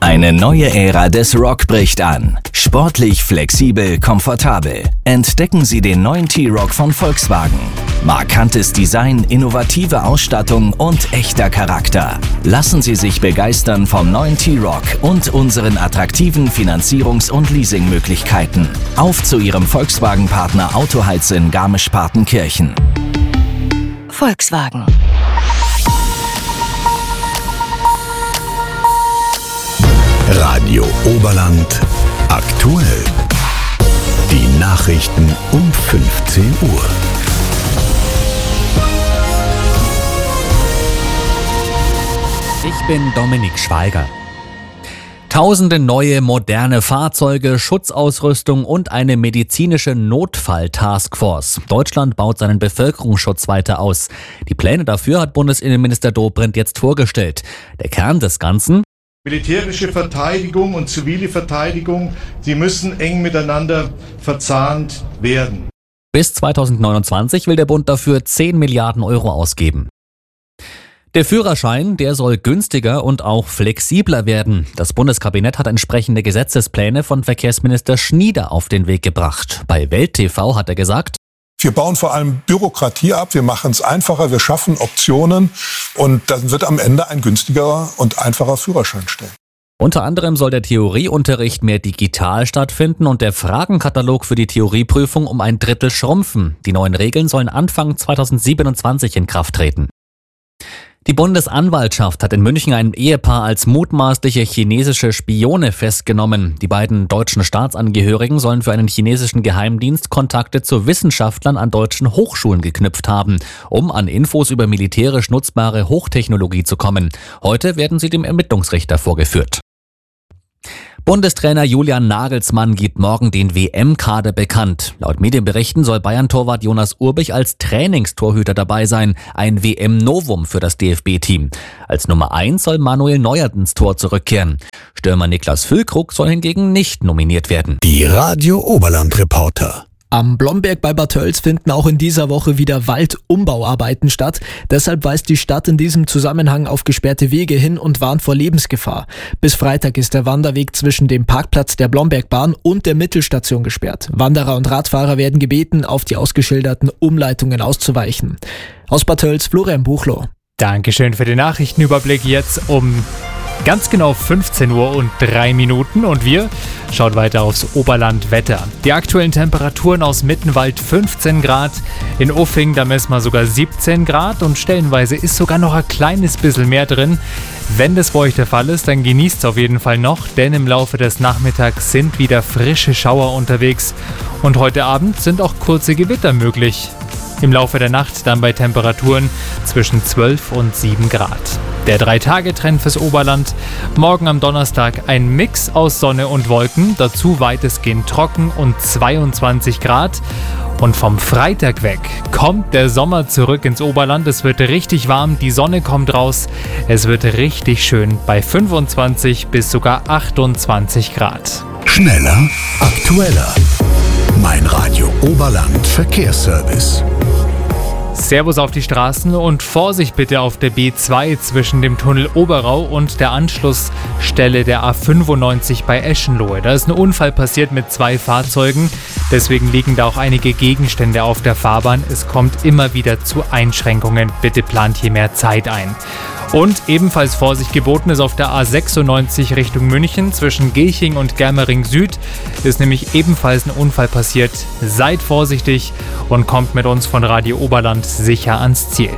Eine neue Ära des Rock bricht an. Sportlich, flexibel, komfortabel. Entdecken Sie den neuen T-Roc von Volkswagen. Markantes Design, innovative Ausstattung und echter Charakter. Lassen Sie sich begeistern vom neuen T-Roc und unseren attraktiven Finanzierungs- und Leasingmöglichkeiten. Auf zu Ihrem Volkswagen-Partner Autoheiz in Garmisch-Partenkirchen. Volkswagen. Radio Oberland aktuell. Die Nachrichten um 15 Uhr. Ich bin Dominik Schweiger. Tausende neue, moderne Fahrzeuge, Schutzausrüstung und eine medizinische Notfall-Taskforce. Deutschland baut seinen Bevölkerungsschutz weiter aus. Die Pläne dafür hat Bundesinnenminister Dobrindt jetzt vorgestellt. Der Kern des Ganzen: Militärische Verteidigung und zivile Verteidigung, sie müssen eng miteinander verzahnt werden. Bis 2029 will der Bund dafür 10 Milliarden Euro ausgeben. Der Führerschein, der soll günstiger und auch flexibler werden. Das Bundeskabinett hat entsprechende Gesetzespläne von Verkehrsminister Schnieder auf den Weg gebracht. Bei Welt TV hat er gesagt: Wir bauen vor allem Bürokratie ab, wir machen es einfacher, wir schaffen Optionen und dann wird am Ende ein günstigerer und einfacher Führerschein stehen. Unter anderem soll der Theorieunterricht mehr digital stattfinden und der Fragenkatalog für die Theorieprüfung um ein Drittel schrumpfen. Die neuen Regeln sollen Anfang 2027 in Kraft treten. Die Bundesanwaltschaft hat in München ein Ehepaar als mutmaßliche chinesische Spione festgenommen. Die beiden deutschen Staatsangehörigen sollen für einen chinesischen Geheimdienst Kontakte zu Wissenschaftlern an deutschen Hochschulen geknüpft haben, um an Infos über militärisch nutzbare Hochtechnologie zu kommen. Heute werden sie dem Ermittlungsrichter vorgeführt. Bundestrainer Julian Nagelsmann gibt morgen den WM-Kader bekannt. Laut Medienberichten soll Bayern-Torwart Jonas Urbich als Trainingstorhüter dabei sein. Ein WM-Novum für das DFB-Team. Als Nummer 1 soll Manuel Neuer ins Tor zurückkehren. Stürmer Niklas Füllkrug soll hingegen nicht nominiert werden. Die Radio Oberland Reporter. Am Blomberg bei Bad Tölz finden auch in dieser Woche wieder Waldumbauarbeiten statt. Deshalb weist die Stadt in diesem Zusammenhang auf gesperrte Wege hin und warnt vor Lebensgefahr. Bis Freitag ist der Wanderweg zwischen dem Parkplatz der Blombergbahn und der Mittelstation gesperrt. Wanderer und Radfahrer werden gebeten, auf die ausgeschilderten Umleitungen auszuweichen. Aus Bad Tölz, Florian Buchloh. Dankeschön für den Nachrichtenüberblick. Jetzt um ganz genau 15 Uhr und 3 Minuten und wir schauen weiter aufs Oberlandwetter. Die aktuellen Temperaturen aus Mittenwald 15 Grad, in Uffing, da messen wir sogar 17 Grad und stellenweise ist sogar noch ein kleines bisschen mehr drin. Wenn das bei euch der Fall ist, dann genießt es auf jeden Fall noch, denn im Laufe des Nachmittags sind wieder frische Schauer unterwegs und heute Abend sind auch kurze Gewitter möglich. Im Laufe der Nacht dann bei Temperaturen zwischen 12 und 7 Grad. Der 3-Tage-Trend fürs Oberland. Morgen am Donnerstag ein Mix aus Sonne und Wolken, dazu weitestgehend trocken und 22 Grad. Und vom Freitag weg kommt der Sommer zurück ins Oberland. Es wird richtig warm, die Sonne kommt raus. Es wird richtig schön bei 25 bis sogar 28 Grad. Schneller, aktueller. Mein Radio Oberland Verkehrsservice. Servus auf die Straßen und Vorsicht bitte auf der B2 zwischen dem Tunnel Oberau und der Anschlussstelle der A95 bei Eschenlohe. Da ist ein Unfall passiert mit 2 Fahrzeugen, deswegen liegen da auch einige Gegenstände auf der Fahrbahn. Es kommt immer wieder zu Einschränkungen. Bitte plant hier mehr Zeit ein. Und ebenfalls Vorsicht geboten ist auf der A96 Richtung München zwischen Gilching und Germering Süd. Ist nämlich ebenfalls ein Unfall passiert. Seid vorsichtig und kommt mit uns von Radio Oberland sicher ans Ziel.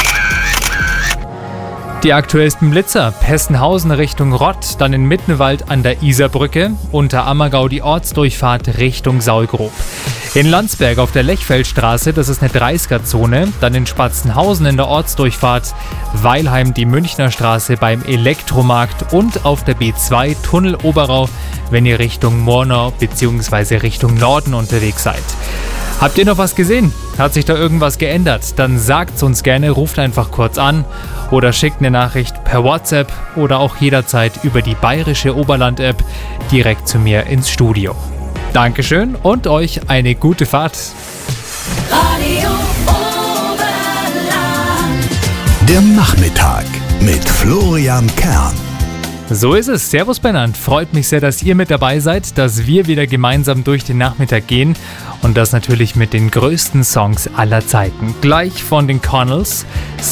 Die aktuellsten Blitzer: Pessenhausen Richtung Rott, dann in Mittenwald an der Isarbrücke, unter Ammergau die Ortsdurchfahrt Richtung Saulgrob. In Landsberg auf der Lechfeldstraße, das ist eine 30er-Zone, dann in Spatzenhausen in der Ortsdurchfahrt, Weilheim die Münchner Straße beim Elektromarkt und auf der B2 Tunnel Oberau, wenn ihr Richtung Murnau bzw. Richtung Norden unterwegs seid. Habt ihr noch was gesehen? Hat sich da irgendwas geändert? Dann sagt's uns gerne, ruft einfach kurz an oder schickt eine Nachricht per WhatsApp oder auch jederzeit über die Bayerische Oberland-App direkt zu mir ins Studio. Dankeschön und euch eine gute Fahrt. Radio Oberland. Der Nachmittag mit Florian Kern. So ist es. Servus Bernhard. Freut mich sehr, dass ihr mit dabei seid, dass wir wieder gemeinsam durch den Nachmittag gehen und das natürlich mit den größten Songs aller Zeiten. Gleich von den Connells,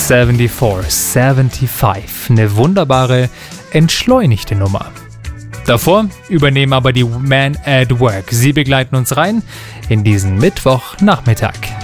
74. Eine wunderbare, entschleunigte Nummer. Davor übernehmen aber die Man at Work. Sie begleiten uns rein in diesen Mittwochnachmittag.